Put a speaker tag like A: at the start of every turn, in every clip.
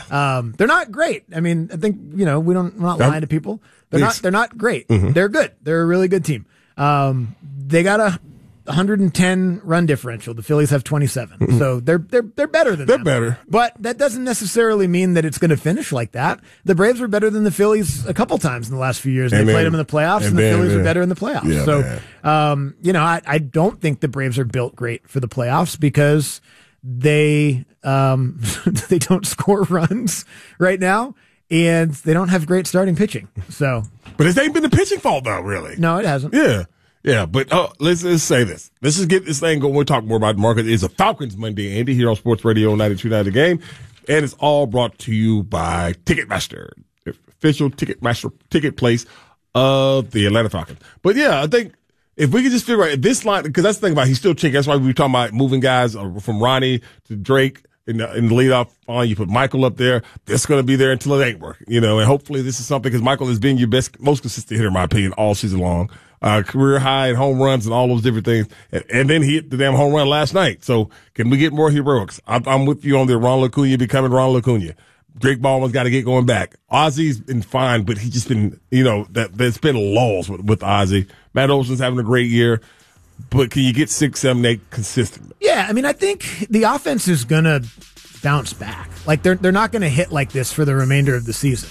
A: They're not great. I mean, I think, we're not lying to people. They're not great. Mm-hmm. They're good. They're a really good team. They got a 110 run differential. The Phillies have 27. Mm-hmm. So they're better than them.
B: They're better.
A: But that doesn't necessarily mean that it's going to finish like that. The Braves were better than the Phillies a couple times in the last few years. They played them in the playoffs, and the Phillies were better in the playoffs. Yeah, so, I don't think the Braves are built great for the playoffs because they they don't score runs right now, and they don't have great starting pitching. So,
B: but it ain't been the pitching fault, though, really.
A: No, it hasn't.
B: Yeah, but let's say this. Let's just get this thing going. We'll talk more about the market. It's a Falcons Monday, Andy, here on Sports Radio 92.9 The Game. And it's all brought to you by Ticketmaster, the official ticket place of the Atlanta Falcons. But, yeah, I think if we could just figure out this line, because that's the thing about he's still chinky. That's why we were talking about moving guys from Ronnie to Drake in the leadoff line. You put Michael up there. That's going to be there until it ain't working, and hopefully this is something because Michael has been your most consistent hitter, in my opinion, all season long. Career high in home runs and all those different things. And then he hit the damn home run last night. So can we get more heroics? I'm with you on the Ronald Acuna becoming Ronald Acuna. Drake Baldwin's got to get going back. Ozzy's been fine, but he's just been, there's been lulls with Ozzy. Matt Olson's having a great year. But can you get 6, 7, 8 consistently?
A: Yeah, I mean, I think the offense is going to bounce back. Like, they're not going to hit like this for the remainder of the season.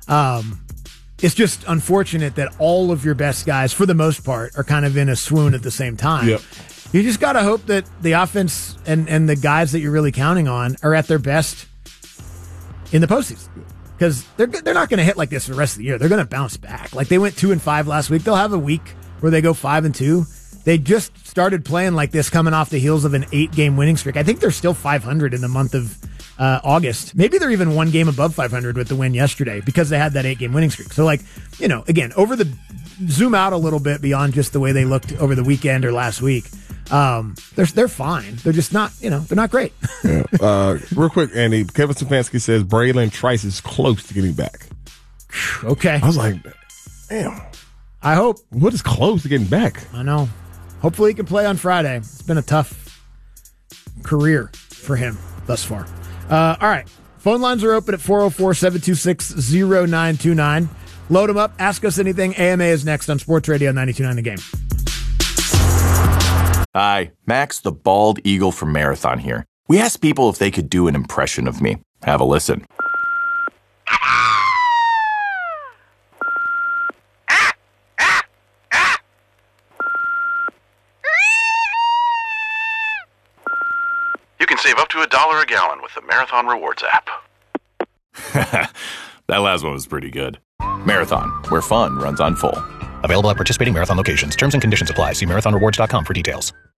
A: It's just unfortunate that all of your best guys, for the most part, are kind of in a swoon at the same time.
B: Yep.
A: You just got to hope that the offense and the guys that you're really counting on are at their best in the postseason. Because they're not going to hit like this for the rest of the year. They're going to bounce back. Like, they went 2-5 last week. They'll have a week where they go 5-2. They just started playing like this coming off the heels of an 8-game winning streak. I think they're still 500 in the month of August. Maybe they're even one game above 500 with the win yesterday because they had that 8-game winning streak. So, again, zoom out a little bit beyond just the way they looked over the weekend or last week. They're fine. They're just not, they're not great.
B: Yeah. Real quick, Andy, Kevin Stefanski says Braylon Trice is close to getting back.
A: Okay.
B: I was like, damn.
A: I hope.
B: What is close to getting back?
A: I know. Hopefully he can play on Friday. It's been a tough career for him thus far. All right. Phone lines are open at 404-726-0929. Load them up. Ask us anything. AMA is next on Sports Radio 92.9 The Game.
C: Hi, Max the Bald Eagle from Marathon here. We asked people if they could do an impression of me. Have a listen.
D: You can save up to $1 a gallon with the Marathon Rewards app.
C: That last one was pretty good. Marathon, where fun runs on full.
E: Available at participating Marathon locations. Terms and conditions apply. See marathonrewards.com for details.